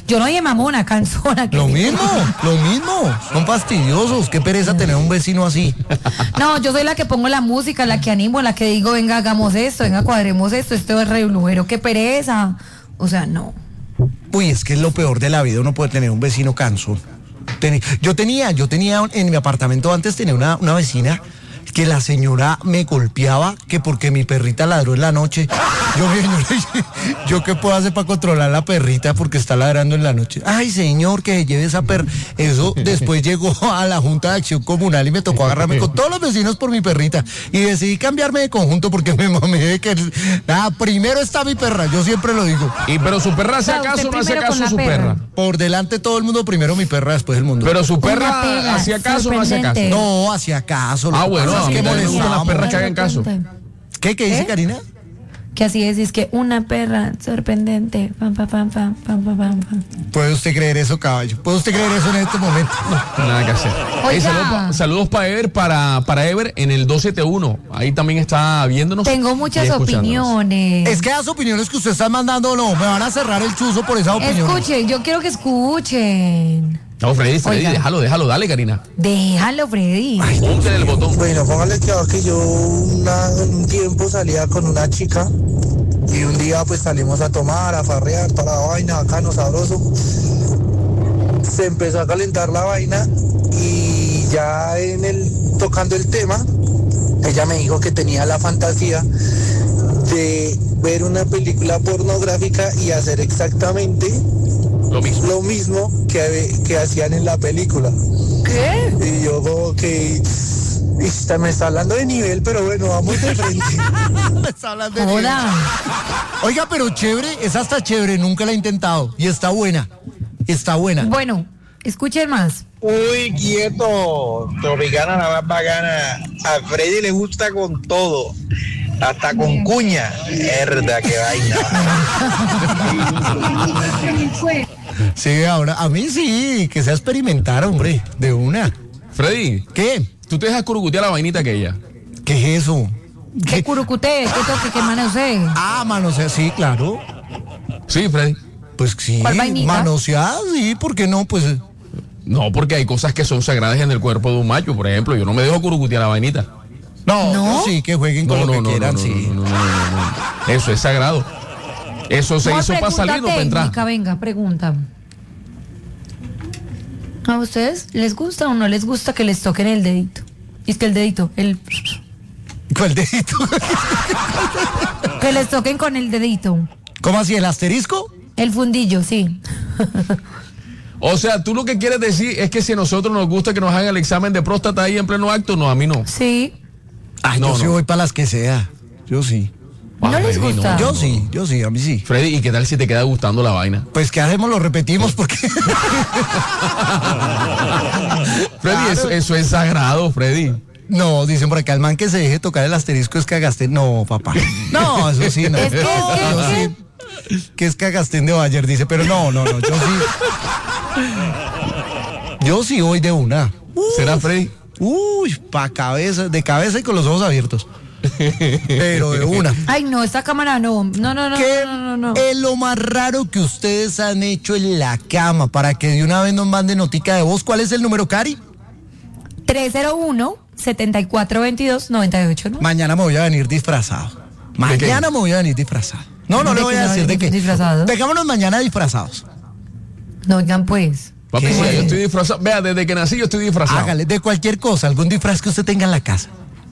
Yo no dije mamona, canzona. Lo mismo. Son fastidiosos. Qué pereza tener un vecino así. No, yo soy la que pongo la música, la que animo, la que digo, venga, hagamos esto, venga, cuadremos esto, esto es re blujero, qué pereza. O sea, no. Uy, es que es lo peor de la vida, uno puede tener un vecino cansón. Yo tenía en mi apartamento antes, tenía una vecina que la señora me golpeaba que porque mi perrita ladró en la noche. Yo qué puedo hacer para controlar la perrita porque está ladrando en la noche. Ay, señor, que se lleve esa perra. Eso después llegó a la Junta de Acción Comunal y me tocó agarrarme con todos los vecinos por mi perrita. Y decidí cambiarme de conjunto porque me mamé de que primero está mi perra, yo siempre lo digo. Pero su perra hace caso o no hace caso su perra. Por delante todo el mundo, primero mi perra, después el mundo. Pero su perra hacía caso o no hacía caso. No, hacía caso. Bueno, a mí me gustan las perras que hagan caso. ¿Qué dice Karina? Que así es que una perra sorprendente. Pam, pam, pam, pam, pam, pam, pam. ¿Puede usted creer eso, caballo? ¿Puede usted creer eso en este momento? No, nada que hacer. Saludos para Ever en el 271. Ahí también está viéndonos. Tengo muchas opiniones. Es que las opiniones que usted está mandando, no, me van a cerrar el chuzo por esas opiniones. Escuchen, yo quiero que escuchen. No, Freddy, déjalo, dale, Karina. Déjalo, Freddy. Póngale el botón. Bueno, póngale que yo un tiempo salía con una chica y un día pues salimos a tomar, a farrear, toda la vaina, bacano, sabroso. Se empezó a calentar la vaina y ya tocando el tema, ella me dijo que tenía la fantasía de ver una película pornográfica y hacer exactamente lo mismo que hacían en la película. ¿Qué? Y yo como que me está hablando de nivel, pero bueno, vamos de frente. Me está hablando de nivel. Oiga, pero chévere, es hasta chévere, nunca la he intentado. Y está buena. Bueno, escuchen más. Uy, quieto, Tropicana la más bacana. A Freddy le gusta con todo. Hasta con cuña. Herda, qué vaina. Sí, ahora, a mí sí, que sea experimentar, hombre, de una. Freddy. ¿Qué? ¿Tú te dejas curucutear la vainita aquella? ¿Qué es eso? ¿Qué curucutee? ¿Qué toque? ¿Qué manosee? Manosea, sí, claro. Sí, Freddy. Pues sí, ¿Cuál vainita? manoseada, sí, ¿por qué no? Pues... No, porque hay cosas que son sagradas en el cuerpo de un macho, por ejemplo, yo no me dejo curucutear la vainita. No, sí, que jueguen con lo que quieran, sí. No. Eso es sagrado. Eso se hizo para salir, no para entrar. Venga, pregunta. ¿A ustedes les gusta o no les gusta que les toquen el dedito? Y es que el dedito, ¿Cuál dedito? Que les toquen con el dedito. ¿Cómo así, el asterisco? El fundillo, sí. O sea, tú lo que quieres decir es que si a nosotros nos gusta que nos hagan el examen de próstata ahí en pleno acto, no, a mí no. Sí. Ay, yo sí voy para las que sea. Yo sí. ¿No les gusta? Yo sí, a mí sí. Freddy, ¿y qué tal si te queda gustando la vaina? Pues ¿qué hacemos? Lo repetimos porque... Freddy, eso es sagrado, Freddy. No, dicen por acá, el man que se deje tocar el asterisco es cagastén. No, papá. No, eso sí, no. Que es cagastén de Bayer, dice, pero no, yo sí voy de una. ¿Será, Freddy? Uy, de cabeza y con los ojos abiertos. Pero de una. Ay, no, esta cámara no. No. ¿Qué es lo más raro que ustedes han hecho en la cama? Para que de una vez nos manden notica de voz. ¿Cuál es el número, Cari? 301-7422-98, ¿no? Mañana me voy a venir disfrazado. No le voy a decir de qué. ¿Disfrazado? Dejámonos mañana disfrazados. No, oigan, pues. Papi, yo estoy disfrazado. Vea, desde que nací yo estoy disfrazado. Hágale, de cualquier cosa, algún disfraz que usted tenga en la casa.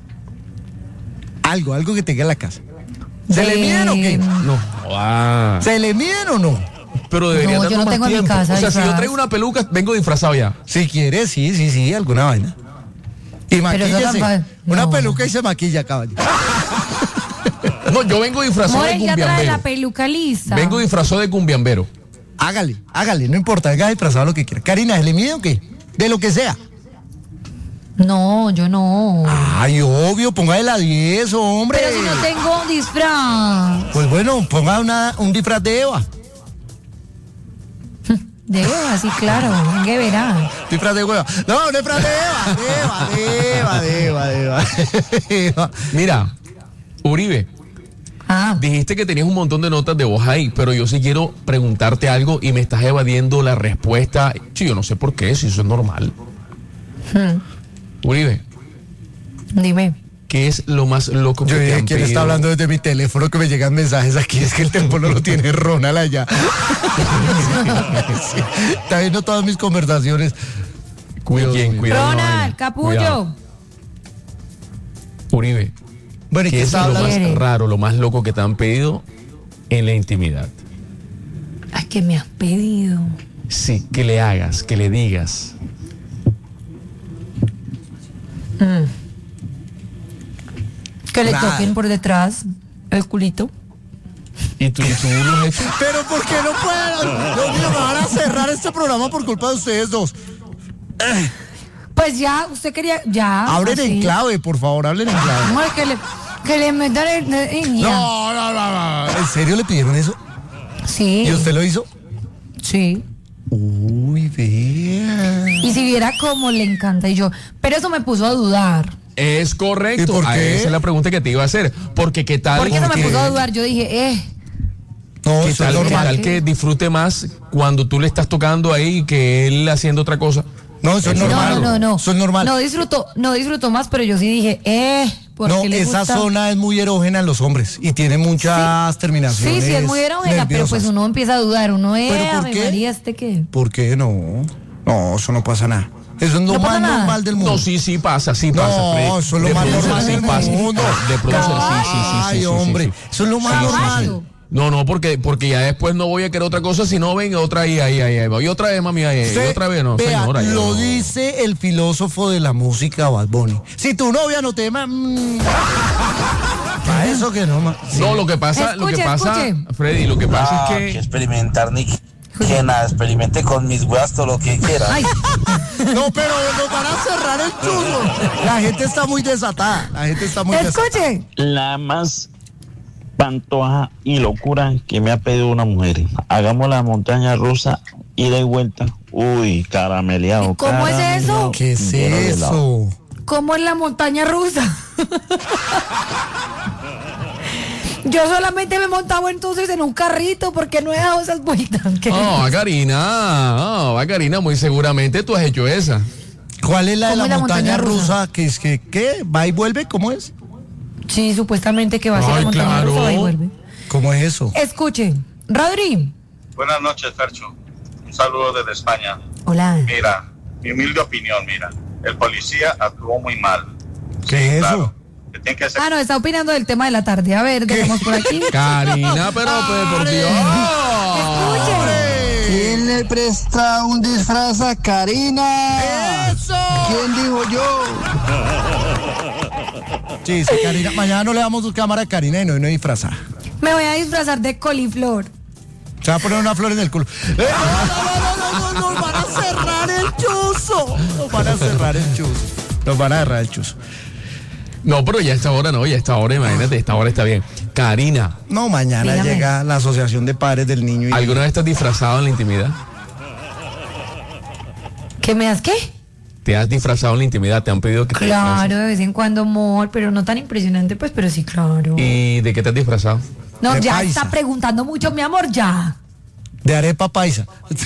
Algo que tenga en la casa. ¿Se le miden o qué? No. ¿Se le miden o no? Pero debería yo no tengo en mi casa. O sea, si yo traigo una peluca, vengo disfrazado ya. Si quieres, sí, alguna vaina. Y maquíllese. Una peluca y se maquilla, caballo. No, yo vengo disfrazado de ya trae la cumbiambero. peluca lisa. Vengo disfrazado de cumbiambero. Hágale, no importa, venga disfrazado lo que quiera. Karina, ¿se le mide o qué? De lo que sea. No, yo no. Ay, obvio, póngale la 10, hombre. Pero si no tengo un disfraz. Pues bueno, ponga un disfraz de Eva. De Eva, sí, claro. ¿Qué verá? Disfraz de hueva. No, un disfraz de Eva. Mira, Uribe. Dijiste que tenías un montón de notas de voz ahí, pero yo sí quiero preguntarte algo y me estás evadiendo la respuesta. Sí, yo no sé por qué, si eso es normal. Uribe. Dime. ¿Qué es lo más loco que te han ¿Quién pedido? está hablando desde mi teléfono que me llegan mensajes aquí? Es que el teléfono lo tiene Ronald allá. Sí, está viendo todas mis conversaciones. Cuidado. Ronald, capullo. Cuidado. Uribe. Bueno, ¿y ¿Qué qué es está lo hablando? más raro, lo más loco que te han pedido en la intimidad? Ay, ¿qué me has pedido? Sí, que le hagas, que le digas. Que le Nada. toquen por detrás el culito. ¿Y tú lo has hecho? Pero ¿por qué no pueden? Dios mío, me van a cerrar este programa por culpa de ustedes dos. Pues ya, usted quería. Ya. Hablen así. en clave, por favor, hablen en clave. Amor, que le metan ya. No. ¿En serio le pidieron eso? Sí. ¿Y usted lo hizo? Sí. Uy, vea. Y si viera cómo le encanta. Y yo. Pero eso me puso a dudar. Es correcto. ¿Y por qué? Esa es la pregunta que te iba a hacer. Porque qué tal. ¿Por qué no me qué? puso a dudar? Yo dije, No, ¿Qué eso tal, es qué normal. tal que disfrute más cuando tú le estás tocando ahí que él haciendo otra cosa? No, eso es normal. no. Eso es normal. No disfruto más, pero yo sí dije, porque No, le esa gusta. zona es muy erógena en los hombres y tiene muchas terminaciones. Sí, es muy erógena, pero pues nerviosas. uno empieza a dudar, uno ¿Pero por Ave qué? María, ¿este qué? ¿Por qué no? No, eso no pasa nada. Eso es lo ¿No pasa más nada? normal del mundo. No, sí pasa, No, Freddy. eso es lo De más producer, normal sí del pasa. mundo. De producer, sí. Ay, hombre, eso es lo más Sí, normal. exacto. No, porque ya después no voy a querer otra cosa, sino ven otra ahí. Y otra vez, mami, ahí. Y Usted, otra vez, no, vea, señora. ya lo no. dice el filósofo de la música, Bad Bunny. Si tu novia no te ama, para eso que no. No, lo que pasa, Escuche. Freddy, lo que pasa que es que experimentar, Nick. Que nada, experimente con mis weas todo lo que quiera. Ay, No, pero nos van a cerrar el chuzo. La gente está muy desatada. escuche. La más pantoja y locura que me ha pedido una mujer. Hagamos la montaña rusa, ida y vuelta. Uy, carameleado. ¿Y cómo es eso? ¿Qué es Lleno de helado. eso? ¿Cómo es la montaña rusa? Yo solamente me montaba entonces en un carrito porque no he dado esas vueltas. Karina, muy seguramente tú has hecho esa. ¿Cuál es la de ¿Cómo la es la montaña montaña rusa? Que es que, ¿qué? ¿Va y vuelve? ¿Cómo es? Sí, supuestamente que va a ser Ay, la montaña claro. rusa, va y vuelve. ¿Cómo es eso? Escuche, Rodri. Buenas noches, Fercho. Un saludo desde España. Hola. Mira, mi humilde opinión, el policía actuó muy mal. ¿Qué es Claro, eso? que tiene que ser... Ah, no, está opinando del tema de la tarde. A ver, dejemos por aquí. Karina, pero pues, por Dios. Escuche. ¿Quién le presta un disfraz a Karina? ¡Eso! ¿Quién dijo yo? Sí, Karina. Mañana no le damos su cámara a Karina y no disfrazar. Me voy a disfrazar de coliflor. Se va a poner una flor en el culo. No, nos van a cerrar el chuzo. Nos van a cerrar el chuzo. No, pero ya a esta hora no, imagínate, esta hora está bien. Karina, No, mañana Dígame. llega la Asociación de Padres del Niño y... ¿alguna vez estás disfrazado en la intimidad? ¿Qué me das qué? ¿Te has disfrazado en la intimidad? ¿Te han pedido que te Claro, de vez en cuando, amor, pero no tan impresionante, pues, pero sí, claro. ¿Y de qué te has disfrazado? No, de ya paisa. está preguntando mucho, mi amor, ya. De arepa paisa.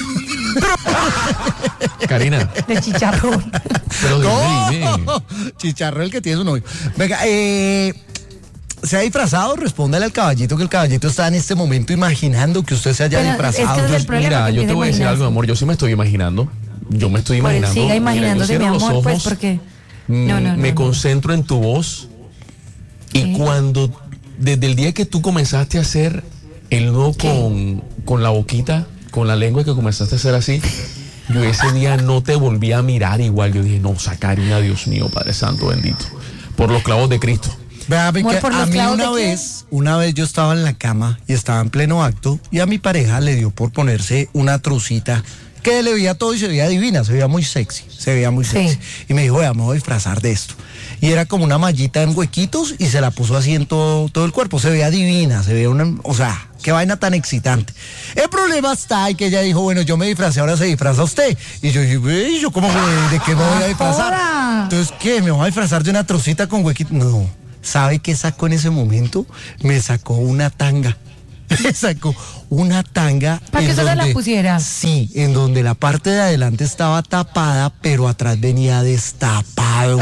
Karina, De chicharrón. pero dime. Chicharro el que tiene su novio. Venga, ¿se ha disfrazado? Respóndale al caballito, que el caballito está en este momento imaginando que usted se haya Pero disfrazado. es que es el Entonces, problema, Mira, que yo te empieza a voy a decir imaginarse. algo, amor. Yo sí me estoy imaginando. Yo me estoy Pues imaginando. siga Mira, yo imaginándose, mi cierro los amor, pues, ojos, porque... No. me concentro en tu voz. Y ¿Qué? cuando, desde el día que tú comenzaste a hacer el nudo con la boquita, con la lengua, que comenzaste a hacer así, yo ese día no te volví a mirar igual. Yo dije, no, Karina, Dios mío, Padre Santo bendito, por los clavos de Cristo. vea, ve Amor, que por los a mí clavos una de quién. vez yo estaba en la cama y estaba en pleno acto y a mi pareja le dio por ponerse una trucita que le veía todo y se veía divina, se veía muy sexy. Sí. Y me dijo, vea, me voy a disfrazar de esto. Y era como una mallita en huequitos y se la puso así en todo el cuerpo. Se veía divina, se veía o sea, qué vaina tan excitante. El problema está en que ella dijo, bueno, yo me disfracé, ahora se disfraza usted. Y yo, ¿cómo de qué me voy a disfrazar? Ahora. Entonces, ¿qué? ¿Me voy a disfrazar de una trocita con huequitos? No. ¿Sabe qué sacó en ese momento? Me sacó una tanga. Me sacó una tanga. ¿Para que usted se la pusiera? Sí, en donde la parte de adelante estaba tapada, pero atrás venía destapado.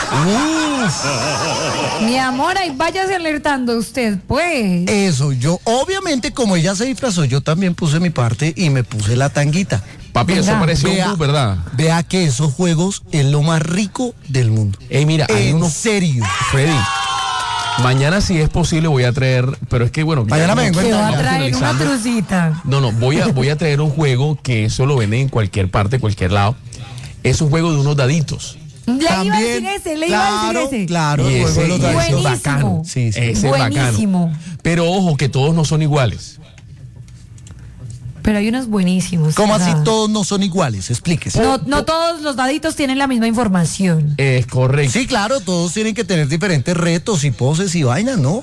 Mi amor, ahí váyase alertando usted, pues. Eso, yo, obviamente, como ella se disfrazó, yo también puse mi parte y me puse la tanguita. Papi, eso Venga. pareció un bus, ¿verdad? Vea que esos juegos es lo más rico del mundo. Mira, hay En unos... serio. Freddy, mañana si es posible voy a traer, pero es que bueno... Mañana me vengo Te va a ya, traer una finalizando. trucita. No, voy a traer un juego que eso lo venden en cualquier parte, cualquier lado. Es un juego de unos daditos. Le iba a decir ese, le iba a decir ese. Claro, Y el juego de ese los y dados. ese es Buenísimo. bacano. Sí, sí. Ese es Buenísimo. bacano. Pero ojo, que todos no son iguales. Pero hay unos buenísimos. ¿Cómo así ¿verdad? todos no son iguales? Explíquese. No todos los daditos tienen la misma información. Es correcto. Sí, claro, todos tienen que tener diferentes retos y poses y vainas, ¿no?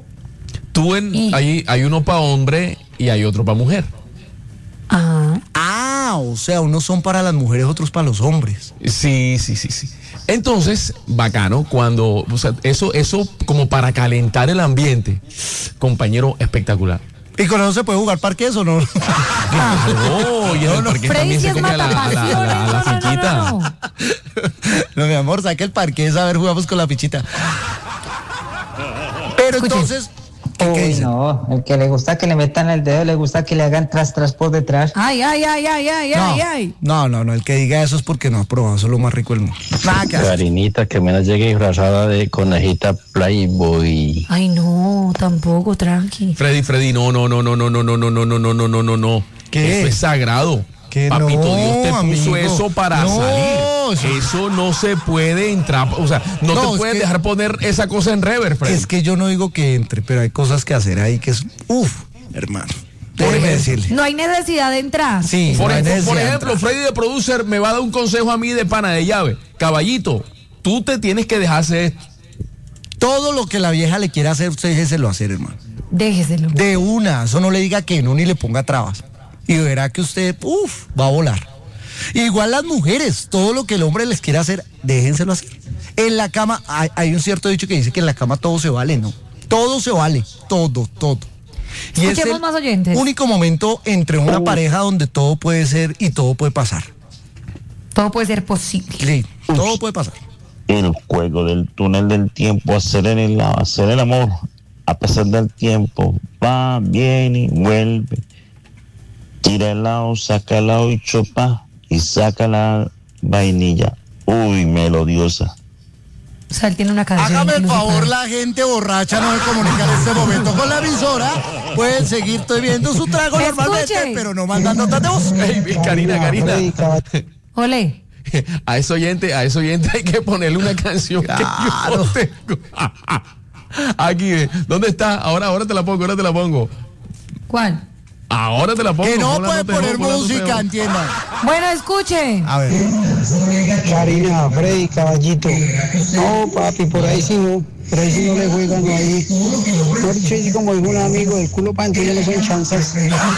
Hay uno para hombre y hay otro para mujer. Ajá. Ah, o sea, unos son para las mujeres, otros para los hombres. Sí. Entonces, bacano, cuando, o sea, eso como para calentar el ambiente, compañero, espectacular. ¿Y con eso se puede jugar parques o no? No, y en el parque Freddy también sí se es come a la matapasiones. fichita. No. No, mi amor, saque el parque, a ver, jugamos con la fichita. Pero Escuche. entonces, ¿qué Uy, dicen? no, el que le gusta que le metan el dedo, le gusta que le hagan tras por detrás. Ay. No, el que diga eso es porque no ha probado, eso es lo más rico del mundo. Nada que hacer. Karinita, que me la llegue disfrazada de conejita Playboy. Ay, no, tampoco, tranqui. Freddy, no. ¿Qué? Eso es sagrado. Que Papito, no, Dios te puso amigo. eso para No, salir. Eso no se puede entrar, o sea, no No, te es puedes que- dejar poner esa cosa en reverb, Freddy. Es que yo no digo que entre, pero hay cosas que hacer ahí que es... hermano. Déjeme decirle. No hay necesidad de entrar. Sí, Por no hay necesidad por de ejemplo, entrar. Freddy de producer me va a dar un consejo a mí de pana de llave. Caballito, tú te tienes que dejar hacer esto. Todo lo que la vieja le quiera hacer, usted déjeselo hacer, hermano. Déjeselo. De una, eso no le diga que no ni le ponga trabas. Y verá que usted, va a volar. Igual las mujeres, todo lo que el hombre les quiera hacer, déjenselo hacer. En la cama, hay un cierto dicho que dice que en la cama todo se vale, ¿no? Todo se vale, todo. Y es Escuchemos el más oyentes. único momento entre una pareja donde todo puede ser y todo puede pasar. Todo puede ser posible. Sí, todo puede pasar. El juego del túnel del tiempo, hacer el amor a pesar del tiempo, va, viene y vuelve. Tira el lado, saca el lado y chupa y saca la vainilla. Uy, melodiosa. O sea, él tiene una canción. Hágame el incluso favor, para- la gente borracha no se comunica en este momento con la emisora. Pueden seguir bebiendo su trago Escuche. normalmente, pero no mandan notas de voz. Ey, Karina. Ole. A ese oyente hay que ponerle una canción Claro. que yo tengo. Aquí, ¿dónde está? Ahora te la pongo. ¿Cuál? Ahora te la pongo. Que no Ponla, puede te poner ponla, música, te entiendan. Bueno, escuche. A ver. Karina, Freddy, caballito. No, papi, por ahí sí no le juegan ahí. Por dicho, así como dijo un amigo, del culo para ya no son chanzas.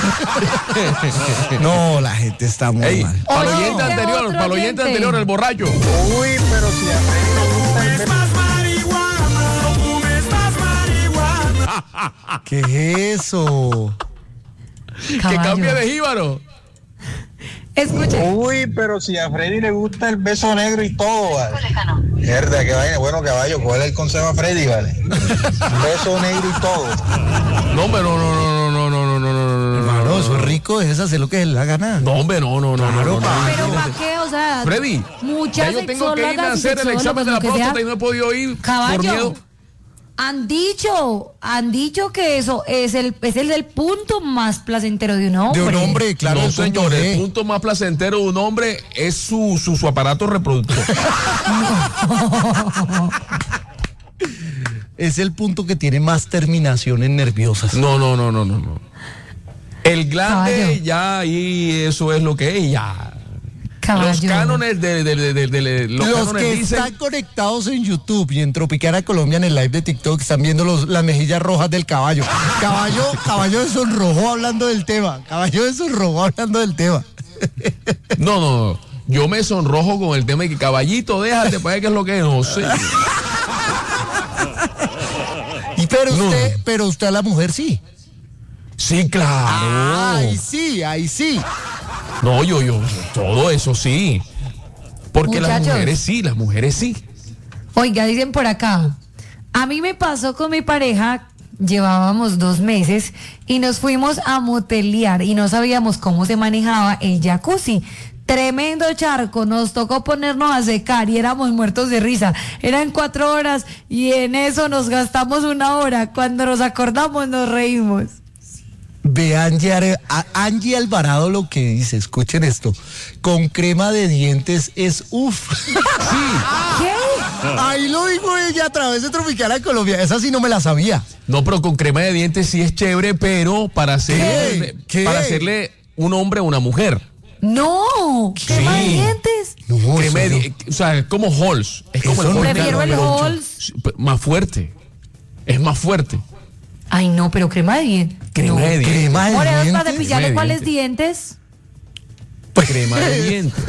No, la gente está muy Ey, mal. para el Oye, oyente ¿qué anterior, otro para el oyente oyente? anterior, el borracho. Uy, pero si a Freddy le gusta el ¿Qué es eso? Que Caballo. cambie de jíbaro. Escuche. Uy, pero si a Freddy le gusta el beso negro y todo, vale. Mierda, que vaina. Bueno, caballo, ¿cuál es el consejo a Freddy, vale? Beso negro y todo. No, hombre, no. Hermano, eso es rico, es hacer lo que se le da gana. No, hombre, no. Claro, pa. Pero ¿para qué? O sea, Freddy, ya muchas yo tengo que irme a sexólogas y hacer el examen de la sexólogos, lo que sea, próstata y no he podido ir por Caballo. miedo. Han dicho que eso es el punto más placentero de un hombre. De un hombre, claro. No, el punto señor, G. el punto más placentero de un hombre es su aparato reproductor. Es el punto que tiene más terminaciones nerviosas. No. El glande Caballo. ya ahí eso es lo que es ya. Caballo. Los cánones de los Los cánones que dicen, están conectados en YouTube y en Tropicana Colombia en el live de TikTok están viendo las mejillas rojas del caballo. Caballo de sonrojo hablando del tema. No. Yo me sonrojo con el tema de que caballito, déjate para ver qué es lo que es. No sé. Pero usted a la mujer sí. Sí, claro. Ahí sí. No, yo, todo eso sí. Porque Muchachos. las mujeres sí. Oiga, dicen por acá, a mí me pasó con mi pareja, llevábamos 2 meses y nos fuimos a motelear y no sabíamos cómo se manejaba el jacuzzi. Tremendo charco, nos tocó ponernos a secar y éramos muertos de risa. Eran 4 horas y en eso nos gastamos 1 hora. Cuando nos acordamos nos reímos. Ve Angie Alvarado lo que dice, escuchen esto. Con crema de dientes es uff. Sí. ¿Qué? Ahí lo dijo ella a través de Tropicana Colombia. Esa sí no me la sabía. No, pero con crema de dientes sí es chévere, pero para ¿Qué? hacerle un hombre a una mujer. No, crema de Sí. dientes. No, Crema de eso no. o sea, es como Halls. Es como Eso el no, Halls. Prefiero el pero- Halls. Más fuerte. Es más fuerte. Ay, no, pero crema de dientes. Crema No. de dientes. Crema de Morenos para dientes. cepillarle de cuáles dientes. Crema de dientes.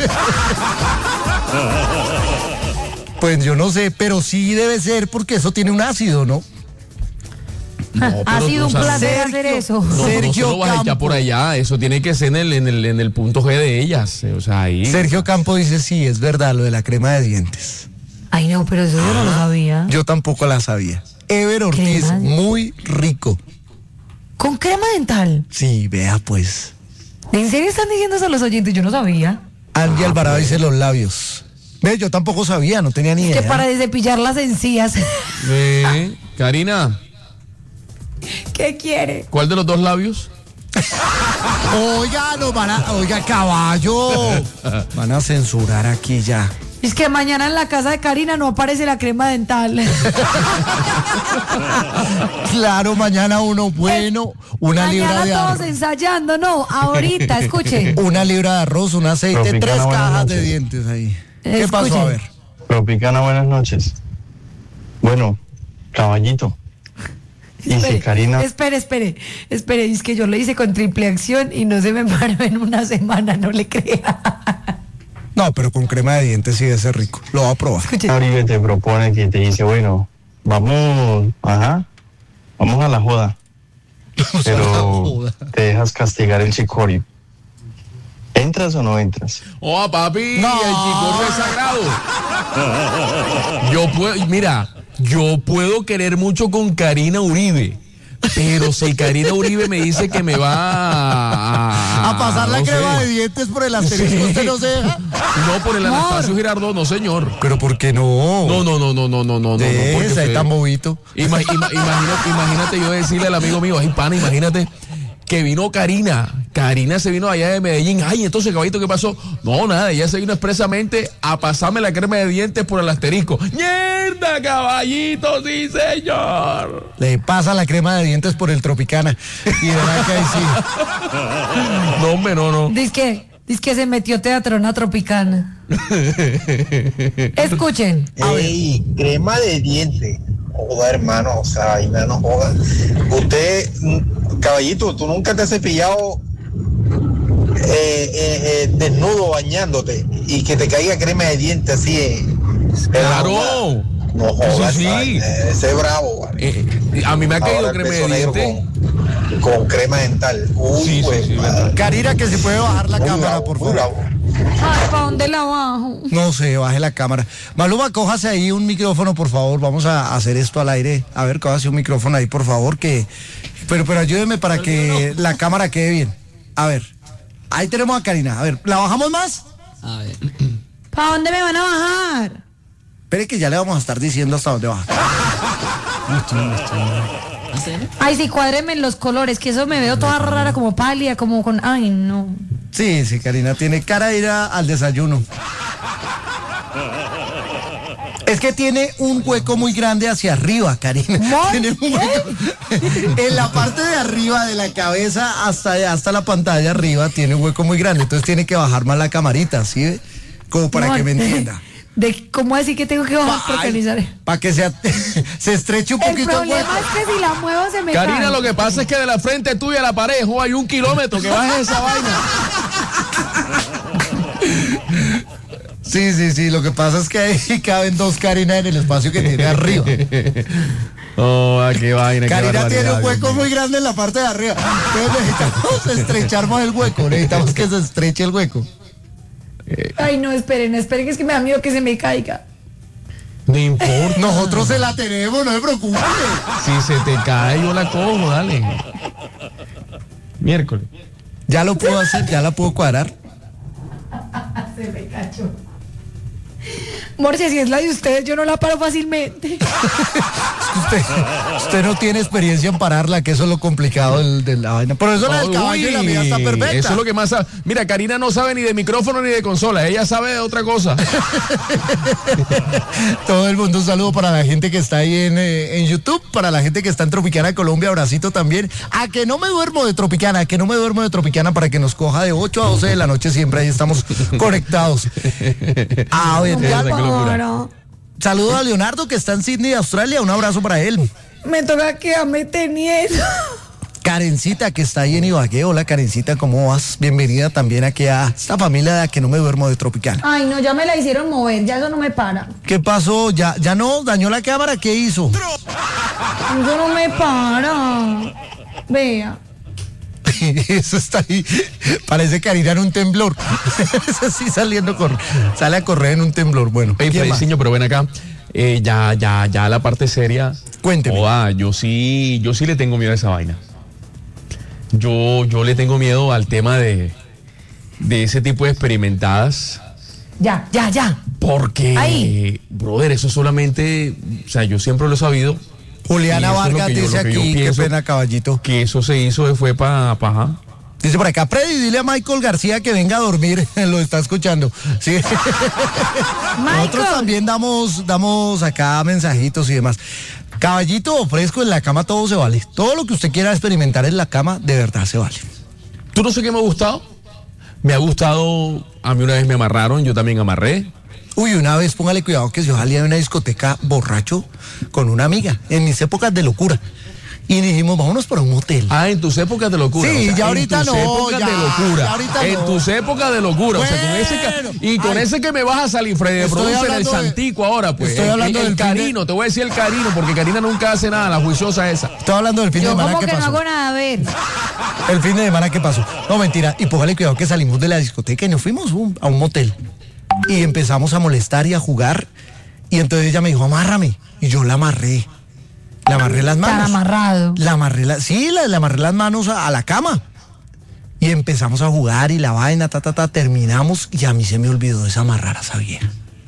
Pues yo no sé, pero sí debe ser porque eso tiene un ácido, ¿no? No, Ha pero sido tú un sabes- placer Sergio, hacer eso. No, no se Sergio lo vas a echar Campo. por allá. Eso tiene que ser en el punto G de ellas. O sea, ahí. Sergio Campo dice, sí, es verdad, lo de la crema de dientes. Ay, no, pero eso yo no lo sabía. Yo tampoco la sabía. Ever Ortiz, Crema de- muy rico. ¿Con crema dental? Sí, vea pues. ¿En serio están diciendo eso a los oyentes? Yo no sabía. Angie Alvarado dice los labios. Ve, yo tampoco sabía, no tenía ni Que idea. para cepillar las encías. Ve, Karina, ¿Qué quiere? ¿cuál de los 2 labios? Oiga, oiga, caballo. Van a censurar aquí ya. Es que mañana en la casa de Karina no aparece la crema dental. Claro, mañana uno bueno, una libra Mañana de todos arroz. ensayando, no, ahorita, escuchen. Una libra de arroz, un aceite, Tropicana, 3 buenas cajas de noches. dientes ahí. ¿Qué pasó? Escuchen. A ver. Tropicana, buenas noches. Bueno, caballito. Y si Karina... Espere, es que yo lo hice con triple acción y no se me paró en una semana, no le crea. No, pero con crema de dientes sí debe ser rico. Lo voy a probar. Escuchen. Uribe te propone que te dice, bueno, vamos a la joda, pero te dejas castigar el chicorio. ¿Entras o no entras? ¡Oh, papi! No. El chicorro es sagrado. Yo puedo querer mucho con Karina Uribe, pero si Karina Uribe me dice que me va A pasar la no crema sé. de dientes por el asterisco, Sí. ¿usted no se deja? No, por el Anastasio Girardot, no, señor. Pero ¿por qué no? No. De porque esa, ahí usted- tan bobito. Imagínate yo decirle al amigo mío, ay, pana, imagínate que vino Karina. Karina se vino allá de Medellín. Ay, entonces, caballito, ¿qué pasó? No, nada, ella se vino expresamente a pasarme la crema de dientes por el asterisco. ¡Mierda, caballito! ¡Sí, señor! Le pasa la crema de dientes por el Tropicana. Y de verdad que ahí sí. No, hombre, no. Dice que se metió teatrona tropicana. Escuchen. Ey, crema de diente. Joda, hermano, o sea, ahí no joda. Usted, caballito, tú nunca te has cepillado desnudo bañándote y que te caiga crema de diente así. ¡Claro! No jodas, Sí. ese es bravo. Vale. A mí me ha caído Ahora el crema de beso negro dientes. con crema dental. Uy, Sí, güey, sí, madre. Karina, que se puede bajar la Muy cámara, bravo, por muy favor. bravo. Ay, ¿para dónde la bajo? No sé, baje la cámara. Maluma, cójase ahí un micrófono, por favor. Vamos a hacer esto al aire. A ver, cójase un micrófono ahí, por favor, pero ayúdeme para que la cámara quede bien. A ver, ahí tenemos a Karina. A ver, ¿la bajamos más? ¿Para dónde me van a bajar? Espere que ya le vamos a estar diciendo hasta dónde baja. Ay, sí, cuádreme los colores, que eso me veo toda rara, como pálida, como con... Ay, no. Sí, Karina tiene cara de ir al desayuno. Es que tiene un hueco muy grande hacia arriba, Karina. Tiene un hueco. En la parte de arriba de la cabeza hasta la pantalla arriba tiene un hueco muy grande. Entonces tiene que bajar más la camarita, ¿sí ve? Como para No, que me entienda. ¿Cómo así que tengo que bajar para organizar? Para que se estreche un El poquito el problema hueco. es que si la muevo se me Karina, cae. lo que pasa es que de la frente tuya a la pared, hay 1 kilómetro, que bajes esa vaina. Sí, lo que pasa es que ahí caben 2 Karina en el espacio que tiene arriba. Oh, qué vaina. Karina tiene un hueco muy grande en la parte de arriba. Entonces necesitamos estrechar más el hueco. Necesitamos que se estreche el hueco. Ay, no, esperen, es que me da miedo que se me caiga. No importa. Nosotros se la tenemos, no se preocupe. Si se te cae, yo la cojo, dale. Miércoles. Ya lo puedo hacer, ya la puedo cuadrar. Se me cachó. Morcia, si es la de ustedes, yo no la paro fácilmente. Usted no tiene experiencia en pararla, que eso es lo complicado de la vaina. Por eso la del caballo y la mía está perfecta. Eso es lo que más sabe. Mira, Karina no sabe ni de micrófono ni de consola. Ella sabe de otra cosa. Todo el mundo, un saludo para la gente que está ahí en YouTube, para la gente que está en Tropicana de Colombia, abracito también. A que no me duermo de Tropicana, para que nos coja de 8 a 12 de la noche, siempre ahí estamos conectados. A ver, saludo a Leonardo, que está en Sydney, Australia, un abrazo para él. Me toca quedarme teniendo. Karencita, que está ahí en Ibagué. Hola, Karencita, ¿cómo vas? Bienvenida también aquí a esta familia de A que no me duermo de Tropicana. Ay, no, ya me la hicieron mover, ya eso no me para. ¿Qué pasó? ¿Ya no? ¿Dañó la cámara? ¿Qué hizo? Eso no me para. Vea. Eso está ahí. Parece Karina en un temblor. Eso sí, sale a correr en un temblor. Bueno, Frediciño, pero ven acá. Ya la parte seria. Cuénteme. Yo sí le tengo miedo a esa vaina. Yo le tengo miedo al tema de ese tipo de experimentadas. Ya. Porque, brother, eso solamente, o sea, yo siempre lo he sabido. Juliana Vargas dice aquí, qué pena, caballito. Que eso se hizo, fue para paja. Dice por acá, Freddy, dile a Michael García que venga a dormir. Lo está escuchando. Sí. Nosotros también damos acá mensajitos y demás. Caballito fresco, en la cama todo se vale. Todo lo que usted quiera experimentar en la cama, de verdad se vale. ¿Tú no sé qué me ha gustado? Me ha gustado, a mí una vez me amarraron, yo también amarré. Uy, una vez póngale cuidado que yo salía de una discoteca borracho con una amiga, en mis épocas de locura. Y dijimos, vámonos para un motel. Ah, en tus épocas de locura. Sí, o sea, ya ahorita no. En tus épocas de locura. Bueno, o sea, con ese que me vas a salir, Freddy, produce en el Santico ahora, pues. Estoy hablando del Carino, te voy a decir el Carino, porque Karina nunca hace nada, la juiciosa esa. Estoy hablando del fin de semana que pasó. Yo como que no hago nada, a ver. El fin de semana que pasó. No, mentira. Y póngale cuidado que salimos de la discoteca y nos fuimos a un motel. Y empezamos a molestar y a jugar. Y entonces ella me dijo, amárrame. Y yo la amarré. Le amarré las manos. Tan amarrado. Le amarré las manos a la cama. Y empezamos a jugar y la vaina, terminamos y a mí se me olvidó desamarrar a esa vieja.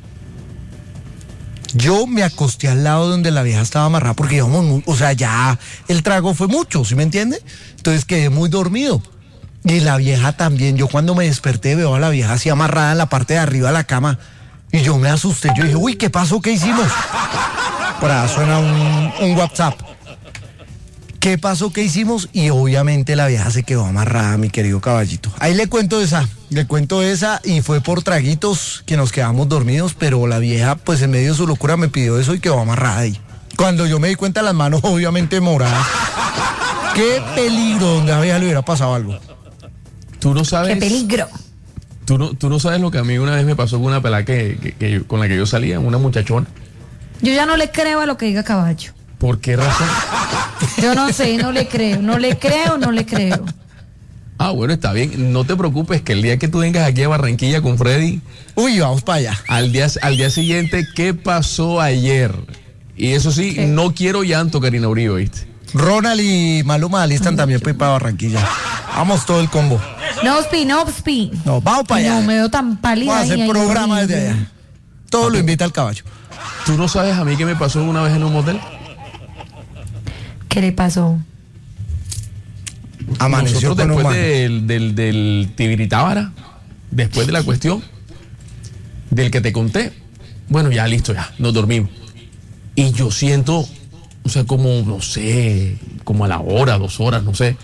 Yo me acosté al lado donde la vieja estaba amarrada porque íbamos, o sea, ya el trago fue mucho, ¿sí me entiende? Entonces quedé muy dormido. Y la vieja también, yo cuando me desperté veo a la vieja así amarrada en la parte de arriba de la cama. Y yo me asusté, yo dije, uy, ¿qué pasó? ¿Qué hicimos? Por ahí suena un WhatsApp. ¿Qué pasó? ¿Qué hicimos? Y obviamente la vieja se quedó amarrada, mi querido caballito. Ahí le cuento esa y fue por traguitos que nos quedamos dormidos, pero la vieja pues en medio de su locura me pidió eso y quedó amarrada ahí. Cuando yo me di cuenta, las manos obviamente moradas. Qué peligro, donde a la vieja le hubiera pasado algo. Tú no sabes. Qué peligro. Tú no sabes lo que a mí una vez me pasó con una pelada con la que yo salía, una muchachona. Yo ya no le creo a lo que diga Caballo. ¿Por qué razón? Yo no sé, no le creo. Ah, bueno, está bien. No te preocupes que el día que tú vengas aquí a Barranquilla con Freddy... Uy, vamos para allá. Al día siguiente, ¿qué pasó ayer? Y eso sí, ¿qué? No quiero llanto, Karina Uribe, ¿viste? Ronald y Maluma alistan también para Barranquilla. Vamos todo el combo. No, Spi. No, vamos para allá. No, me veo tan pálida. Vamos a hacer programa desde allá. Todo lo invita al caballo. ¿Tú no sabes a mí qué me pasó una vez en un motel? ¿Qué le pasó? Amaneció nosotros con después del Tibiritábara, después de la cuestión del que te conté, bueno, ya listo, ya, nos dormimos. Y yo siento, o sea, como, no sé, como a la hora, 2 horas, no sé.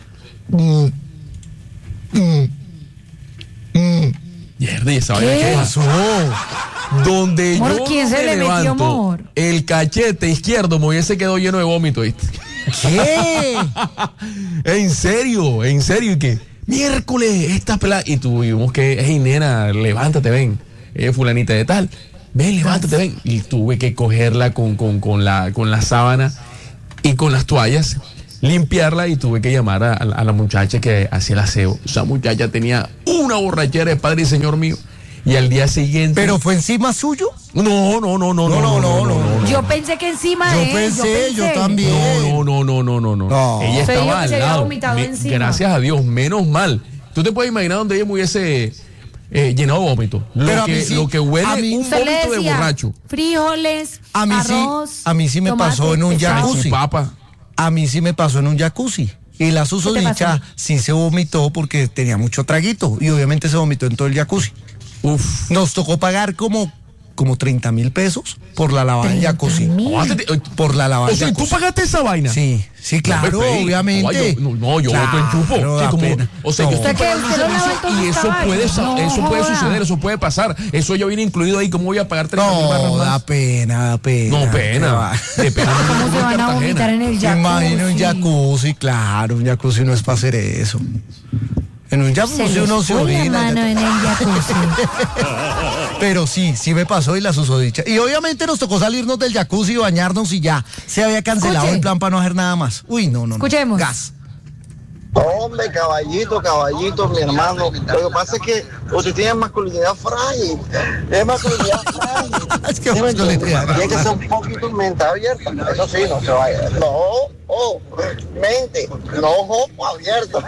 Mierda, ¿y esa vaina qué pasó? Donde ¿Por yo quién se me le metió levanto, amor? el cachete izquierdo me hubiese quedado lleno de vómito, ¿viste? ¿Qué? En serio, y que miércoles, esta pelada, y tuvimos que, hey nena, levántate, ven, fulanita de tal, ven, levántate, ven, y tuve que cogerla con la sábana y con las toallas limpiarla, y tuve que llamar a la muchacha que hacía el aseo. Esa muchacha tenía una borrachera de Padre y Señor mío. Y al día siguiente... ¿Pero fue encima suyo? No. Yo pensé que encima de él. Yo también. No. Ella Se dijo estaba que al se había lado. vomitado encima. Gracias a Dios, menos mal. ¿Tú te puedes imaginar donde ella me hubiese llenado de vómito? Pero a mí sí, lo que huele a mí- un Usted le vómito de decía borracho. frijoles, A mí sí, arroz, a mí sí me tomate, pasó en un pescado. jacuzzi. Papa. A mí sí me pasó en un jacuzzi. Y la susodicha pasó? sí se vomitó porque tenía mucho traguito. Y obviamente se vomitó en todo el jacuzzi. Uf. Nos tocó pagar como 30,000 pesos por la lavada del jacuzzi. 30,000. Por la lavada O del sea, ¿tú jacuzzi. pagaste esa vaina? Sí, claro, Freddy, obviamente. yo voto en chupo. Claro, Sí, da pena. o sea, No. yo estoy ¿Usted qué? pagando un ¿Usted lo lava servicio entonces y eso esta puede, vaina? No eso puede joda. suceder, eso puede pasar. Eso ya viene incluido ahí. ¿Cómo voy a pagar 30,000 barras No, más? da pena. No, Qué pena. va. De pena. ¿Cómo se van a vomitar en el Se jacuzzi? imagina un jacuzzi, claro, un jacuzzi no es para hacer eso. En un jacuzzi uno se fue la orina. mano en el jacuzzi. Pero sí me pasó y la susodicha. Y obviamente nos tocó salirnos del jacuzzi, bañarnos y ya. Se había cancelado Escuche. el plan para no hacer nada más. Uy, no. Escuchemos. Gas. Hombre, caballito, mi hermano. Lo que pasa es que usted tiene masculinidad frágil. Es masculinidad frágil. Es que ¿Sí me entiende? masculinidad. Tiene que ser un poquito mente abierta. Eso sí, no se vaya. Mente. No, ojo abierto.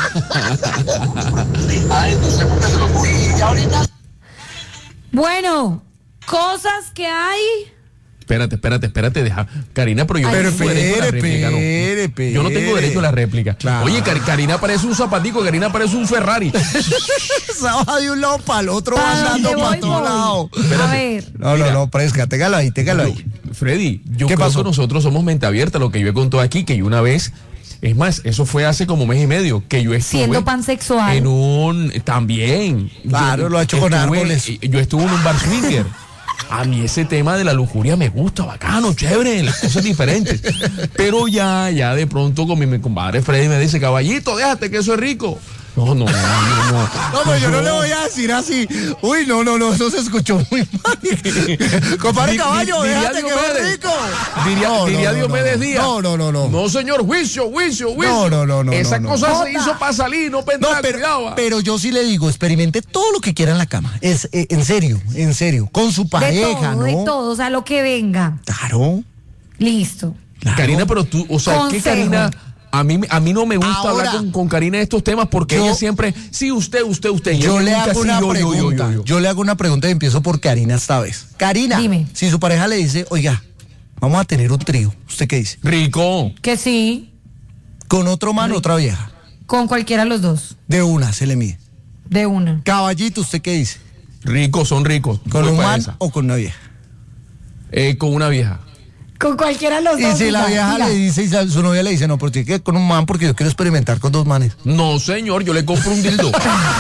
Bueno, cosas que hay. Espérate, deja. Karina, pero yo Ay, no tengo derecho a la réplica, ¿no? espere. Yo no tengo derecho a la réplica. Claro. Oye, Karina parece un zapatico, Karina parece un Ferrari. Esa va de un lado para el otro, ¿Para andando dónde para voy, todos lados. A ver. No, fresca, téngalo ahí. Freddy, yo ¿Qué creo pasó? que nosotros somos mente abierta, lo que yo he contado aquí, que yo una vez, es más, eso fue hace como mes y medio, que yo estuve Siendo pansexual. en un, también. Claro, lo ha hecho con árboles. Yo estuve en un bar swinger. A mí ese tema de la lujuria me gusta, bacano, chévere, las cosas diferentes. Pero ya de pronto con mi compadre Freddy me dice, caballito, déjate que eso es rico. No. No, pero yo no le voy a decir así. Uy, no, eso se escuchó muy mal. Compadre Caballo, Diría déjate que es Diomedes. rico. Diría Diomedes Díaz. No. No, señor, juicio. No. Esa cosa no. se hizo para salir, no para No, entrar, cuidado. pero yo sí le digo, experimente todo lo que quiera en la cama. Es en serio, con su pareja, ¿no? De todo, o sea, lo que venga. Claro. Listo. Karina, pero tú, o sea, ¿qué Consejo. Karina? A mí no me gusta Ahora, hablar con Karina de estos temas porque yo- ella siempre, sí, usted. y Yo ella le nunca hago sí, una yo. pregunta. Yo le hago una pregunta y empiezo por Karina esta vez. Karina, Dime. si su pareja le dice, oiga, vamos a tener un trío, ¿usted qué dice? Rico. Que sí, Con otro man, otra vieja. con cualquiera de los dos. De una se le mide. De una. Caballito, ¿usted qué dice? Ricos, son ricos. ¿Con Voy un para man esa. o con una vieja? Con una vieja. Con cualquiera de los Y dos. si la vieja le dice, y su novia le dice, no, pero tiene que ir con un man porque yo quiero experimentar con dos manes. No, señor, yo le compro un dildo.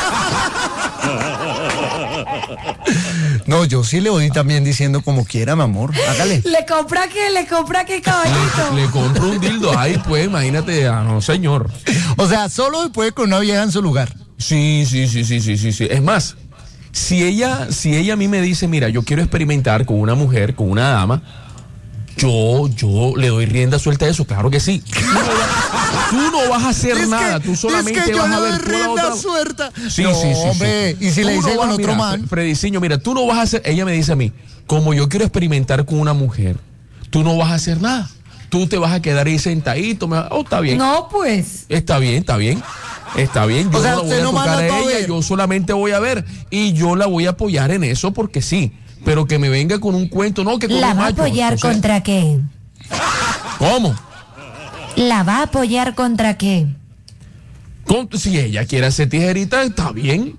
No, yo sí le voy también diciendo como quiera, mi amor. Hágale. ¿Le compra qué, caballito? Le compro un dildo. Ay, pues, imagínate. No, señor. O sea, solo se puede con una vieja en su lugar. Sí. Es más, si ella a mí me dice, mira, yo quiero experimentar con una mujer, con una dama, yo le doy rienda suelta a eso, claro que sí. Tú no vas a hacer nada, tú solamente es que yo vas le a doy ver toda la rienda otra. suelta. Sí, No, sí. hombre, y si le Tú dice no con vas- otro mira, man. Frediciño, mira, tú no vas a hacer, ella me dice a mí, como yo quiero experimentar con una mujer, tú no vas a hacer nada. Tú te vas a quedar ahí sentadito, está bien. No, pues. Está bien. Yo O sea, no la voy usted a nomás tocar a las va a ella, ver. yo solamente voy a ver y yo la voy a apoyar en eso porque sí. Pero que me venga con un cuento, no, que con ¿La un va a macho. apoyar Entonces, contra qué? ¿Cómo? ¿La va a apoyar contra qué? Si ella quiere hacer tijerita, está bien.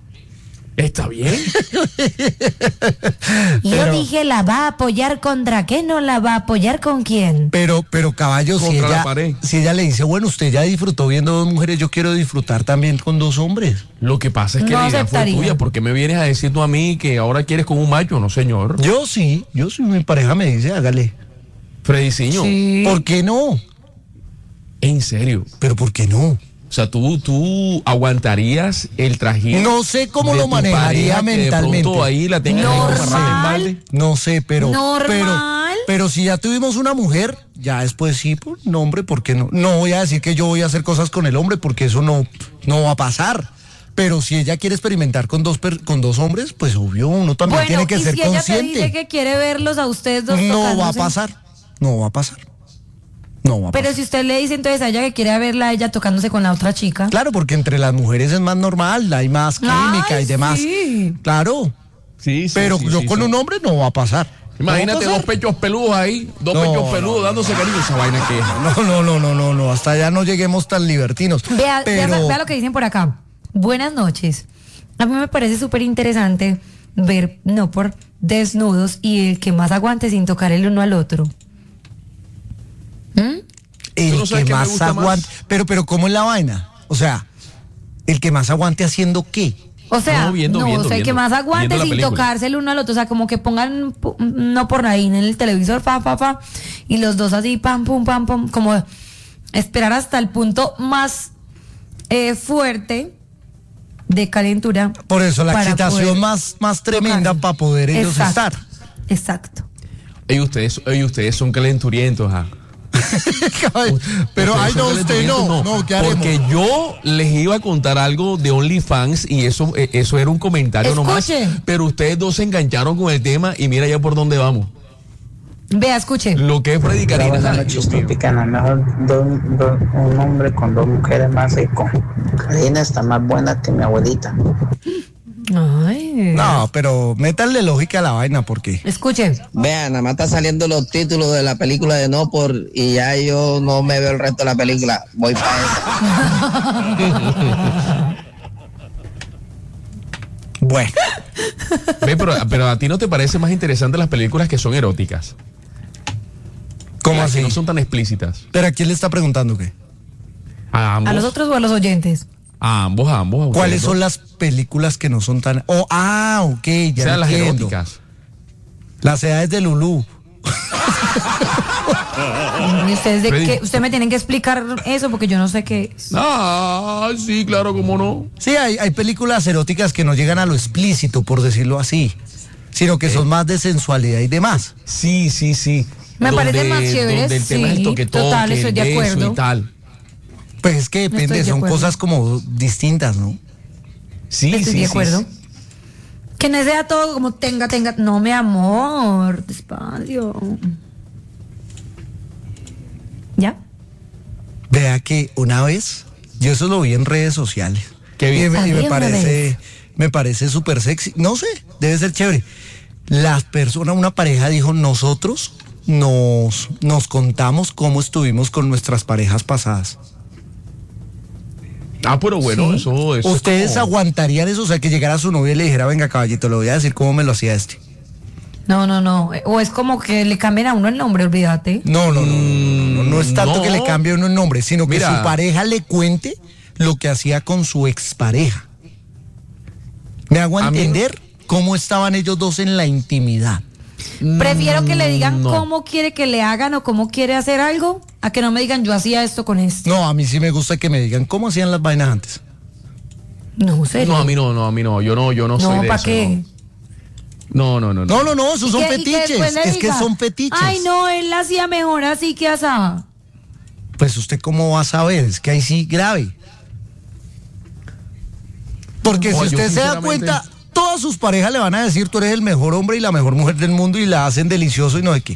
Yo dije, ¿la va a apoyar contra qué? ¿No la va a apoyar con quién? Pero caballo, Contra la pared. si ella le dice, bueno, usted ya disfrutó viendo dos mujeres, yo quiero disfrutar también con dos hombres. Lo que pasa es que No la idea fue aceptaría. tuya. ¿Por qué me vienes a decir tú a mí que ahora quieres con un macho? No, señor. Yo sí, mi pareja me dice, hágale. Frediciño, Sí. ¿Por qué no? en serio. Pero ¿por qué no? O sea, tú aguantarías el trajín. No sé cómo de lo tu manejaría pareja que de mentalmente. pronto ahí la tengas ahí Normal. amarrada en balde. No sé, pero. Normal. Pero si ya tuvimos una mujer, ya después sí, pues, no, hombre, ¿por qué no? No voy a decir que yo voy a hacer cosas con el hombre, porque eso no va a pasar. Pero si ella quiere experimentar con dos hombres, pues obvio, uno también tiene que ser si ella consciente. te dice que quiere verlos a ustedes dos No tocándose. va a pasar. Pero si usted le dice entonces a ella que quiere verla a ella tocándose con la otra chica. Claro, porque entre las mujeres es más normal, hay más química Ay, y demás. sí. Claro. Sí, Pero yo con un hombre no va a pasar. Imagínate No va a dos pechos peludos ahí, No, pechos peludos no, dándose cariño, esa vaina que es. pasar. No, hasta allá no lleguemos tan libertinos. Vea Pero lo que dicen por acá. Buenas noches. A mí me parece súper interesante ver, no por desnudos y el que más aguante sin tocar el uno al otro. ¿Mm? el no sabes que qué me más gusta aguante. más. Pero ¿cómo es la vaina? O sea, el que más aguante haciendo qué. O sea, No, viendo, el que más aguante viendo la sin película. tocarse el uno al otro. O sea, como que pongan no por ahí en el televisor, y los dos así, pam, pum, pam, pum, como esperar hasta el punto más fuerte de calentura. Por eso la para excitación poder más tremenda tocarse. para poder ellos Exacto, estar. Exacto. Ey, ustedes son calenturientos, ¿ah? Pero Ustedes ay son no, usted calenturientos, no, ¿qué haremos? Porque yo les iba a contar algo de OnlyFans y eso era un comentario Escuche. nomás. Pero ustedes dos se engancharon con el tema y mira ya por dónde vamos. Vea, escuche. Lo que es Freddy Karina. Buenas ay, noches, Dios mío. típica, no es mejor un hombre con dos mujeres más rico. Karina está más buena que mi abuelita. Ay. No, pero métanle lógica a la vaina, porque Escuche. Vean, nada más está saliendo los títulos de la película de No Por y ya yo no me veo el resto de la película. Voy para esa. bueno, Ve, pero a ti no te parece más interesante las películas que son eróticas. ¿cómo Las que así? no son tan explícitas. ¿Pero a quién le está preguntando qué? A ambos. ¿A los otros o a los oyentes? A ambos. A ¿Cuáles ustedes son dos. las películas que no son tan... ok, O ya sea, las entiendo. eróticas. Las edades de Lulú. ¿Y ustedes de Freddy. qué? Usted me tienen que explicar eso porque yo no sé qué es. Ah, sí, claro, cómo no. Sí, hay películas eróticas que no llegan a lo explícito, por decirlo así, sino que son más de sensualidad y demás. Sí. Me parece más chévere, donde el tema es el sí, toque-toque, total, estoy el de beso acuerdo. y tal. Pues es que Estoy depende, de son acuerdo. cosas como distintas, ¿no? Sí, Estoy de acuerdo. Que no sea todo como tenga. No, mi amor, despacio. ¿Ya? Vea que una vez, yo eso lo vi en redes sociales. Qué bien. Y También me una vez. parece súper sexy. No sé, debe ser chévere. Las personas, una pareja dijo, nosotros nos contamos cómo estuvimos con nuestras parejas pasadas. Ah, pero bueno, Sí. eso es ¿Ustedes como- aguantarían eso? O sea, que llegara su novia y le dijera, venga, caballito, le voy a decir cómo me lo hacía este. No. O es como que le cambien a uno el nombre, olvídate. No es tanto no. que le cambie uno el nombre, sino que Mira. su pareja le cuente lo que hacía con su expareja. ¿Me hago A mí- entender cómo estaban ellos dos en la intimidad? Prefiero que le digan no. cómo quiere que le hagan o cómo quiere hacer algo, a que no me digan yo hacía esto con este. No, a mí sí me gusta que me digan cómo hacían las vainas antes. No, serio. No, a mí no. Yo no soy No, de ¿para eso. qué? No. No, esos son Y que fetiches. después le Es que diga, son fetiches. Ay, no, él la hacía mejor así que asaba. Pues usted cómo va a saber, es que ahí sí grave. Porque No, si yo usted se da sinceramente- cuenta, todas sus parejas le van a decir, tú eres el mejor hombre y la mejor mujer del mundo y la hacen delicioso y no sé qué.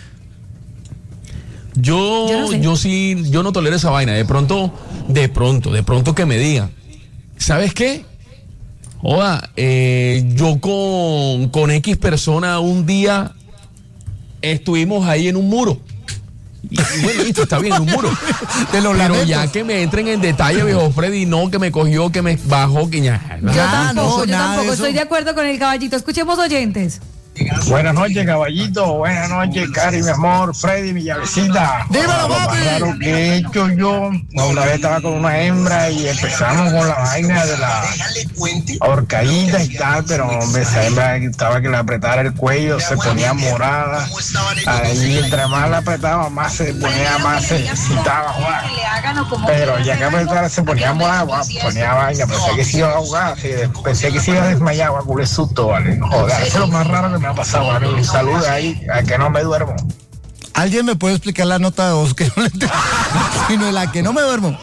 Yo no sé. Yo no tolero esa vaina. De pronto que me digan, ¿sabes qué? Joda, yo con X persona un día estuvimos ahí en un muro. Y bueno, listo, está bien, en un muro. De los Pero lamentos. ya que me entren en detalle, viejo Freddy, no, que me cogió, que me bajó, que ya. Yo Ah, tampoco, no, yo nada de tampoco eso. estoy de acuerdo con el caballito. Escuchemos oyentes. Buenas noches, caballito. Buenas noches, Cari, mi amor. Freddy, mi llavecita. Dímelo, Lo más papi. raro que he hecho yo, una vez estaba con una hembra y empezamos con la vaina de la horcadita y tal, pero hombre, esa hembra estaba que le apretara el cuello, se ponía morada. Ahí, entre más la apretaba, más se ponía, más se excitaba, Juan. Pero ya que apretara se ponía morada, Juan, ponía vaina, pensé que se iba a ahogar, pensé que se iba a desmayar, Juan, con el susto, vale. Joder, eso es lo más raro que me ha pasado, vale. Un saludo ahí, a que no me duermo. ¿Alguien me puede explicar la nota de voz que no le tengo? Sino de la que no me duermo.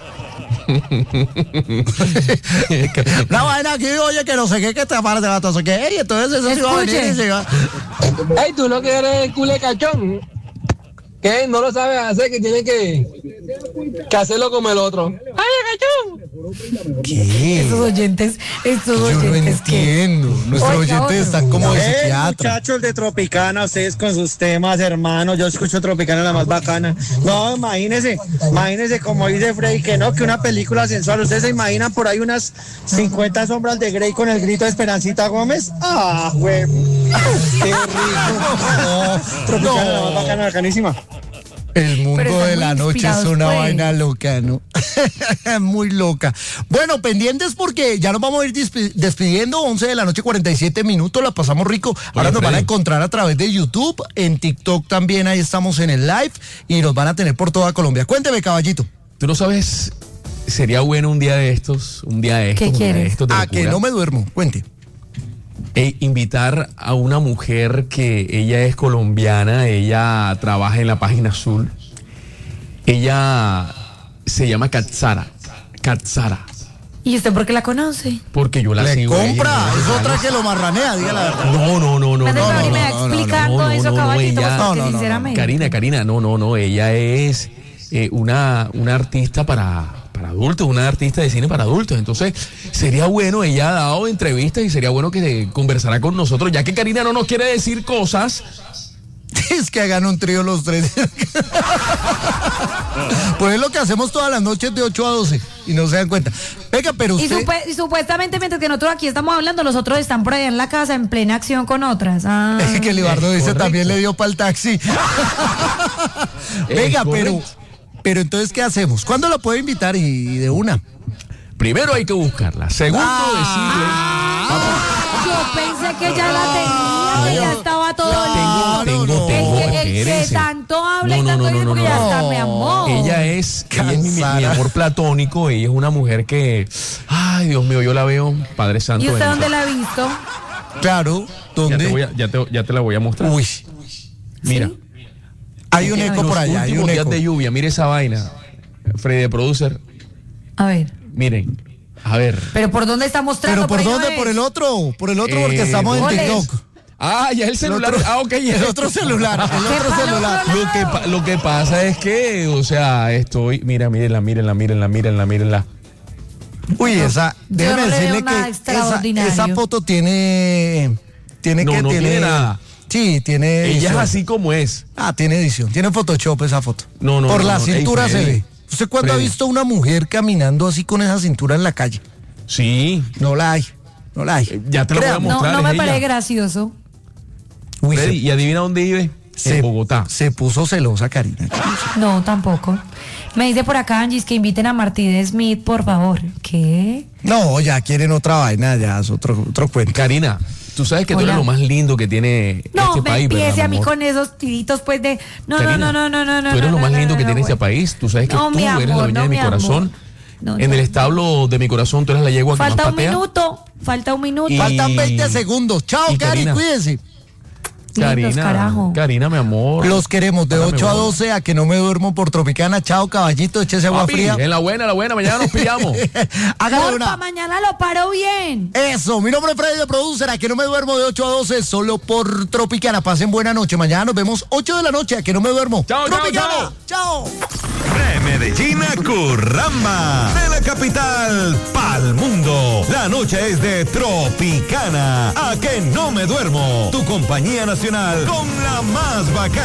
La vaina aquí, oye, que no sé qué, que te aparece, no sé qué, y entonces eso sí va a venir y se va. Ey, tú no que eres culé cachón. ¿Qué? No lo sabes hacer, que tiene que hacerlo como el otro. ¡Ay, cachón! ¿Qué? Estos oyentes. Yo no entiendo. Nuestros oyentes están como de psiquiatra. Muchachos de Tropicana, ustedes con sus temas, hermano. Yo escucho Tropicana la más bacana. No, imagínense como dice Freddy, que no, que una película sensual. ¿Ustedes se imaginan por ahí unas 50 sombras de Grey con el grito de Esperancita Gómez? ¡Ah, güey! ¡Qué rico! Tropicana la más bacana, bacanísima. El mundo de la noche es una vaina loca, ¿no? Muy loca. Bueno, pendientes porque ya nos vamos a ir despidiendo. 11 de la noche, 47 minutos. La pasamos rico. Ahora nos van a encontrar a través de YouTube. En TikTok también, ahí estamos en el live. Y nos van a tener por toda Colombia. Cuénteme, caballito. Tú no sabes, sería bueno un día de estos. ¿Qué quieres? Que no me duermo. Cuente. Invitar a una mujer que ella es colombiana, ella trabaja en la Página Azul. Ella se llama Katsara. ¿Y usted por qué la conoce? Porque yo la sigo. Compra, es otra que lo marranea, dígale la verdad. No. Me va explicando eso, caballito, porque sinceramente. Karina, no, ella es una artista para adultos, una artista de cine para adultos. Entonces, sería bueno, ella ha dado entrevistas y sería bueno que conversara con nosotros, ya que Karina no nos quiere decir cosas. Es que hagan un trío los tres. Pues es lo que hacemos todas las noches de 8 a 12 y no se dan cuenta. Venga, pero usted... Y supuestamente mientras que nosotros aquí estamos hablando, los otros están por allá en la casa en plena acción con otras. Es que Libardo dice también le dio para el taxi. Venga, pero entonces, ¿qué hacemos? ¿Cuándo la puedo invitar y de una? Primero hay que buscarla. Segundo, decirle... Yo pensé que ya la tenía, que ya estaba todo Tengo el que tanto habla y tanto dice porque ya está, mi amor. Ella es mi amor platónico. Ella es una mujer que... Ay, Dios mío, yo la veo, Padre Santo. ¿Y usted dónde la ha visto? Claro, ¿dónde? Ya te la voy a mostrar. Uy. Mira. ¿Sí? Hay un eco por allá, hay un días eco. de lluvia, mire esa vaina. Freddy, de producer. A ver. Miren, a ver. ¿Pero por dónde está mostrando? ¿Pero por dónde? Por el otro, porque estamos en TikTok. Ya el celular. Ok, el otro celular. Lo que pasa es que, o sea, mírenla. Uy, esa, déjeme decirle que esa foto tiene tiene nada. Sí, tiene edición. Ella es así como es. Tiene edición. Tiene Photoshop esa foto. Por la cintura se ve. ¿Usted cuándo ha visto una mujer caminando así con esa cintura en la calle? Sí. No la hay. Ya te lo voy a mostrar. No me parece gracioso. Uy, Freddy, ¿y adivina dónde vive? En Bogotá. Se puso celosa, Karina. No, tampoco. Me dice por acá, Angie, que inviten a Martínez Smith, por favor. ¿Qué? No, ya quieren otra vaina, ya es otro cuento. Karina, tú sabes que tú eres lo más lindo que tiene este país, ¿verdad? No, me empiece a mí con esos tiritos, pues, de... No. Tú eres lo más lindo que tiene este país. Tú sabes que tú eres la dueña de mi corazón. En el establo de mi corazón, tú eres la yegua que más patea. Falta un minuto. Faltan 20 segundos. Chao, Cari, cuídense. Karina, mi amor. Los queremos de 8 a 12 a que no me duermo por Tropicana. Chao, caballito, échese agua fría. En la buena, mañana nos pillamos. Hágale una. Mañana lo paro bien. Eso, mi nombre es Freddy de Producer, a que no me duermo de 8 a 12 solo por Tropicana. Pasen buena noche. Mañana nos vemos 8 de la noche, a que no me duermo. Chao, Tropicana. Chao. De Medellín a Curramba, de la capital pa'l mundo. La noche es de Tropicana, a que no me duermo. Tu compañía nacional con la más bacana.